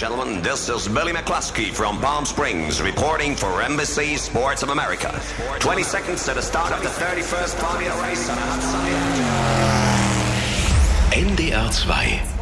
gentlemen, this is Billy McCluskey from Palm Springs reporting for NBC Sports of America. 20 seconds to the start of the 31st Formula Race on a hot sunny afternoon. NDR 2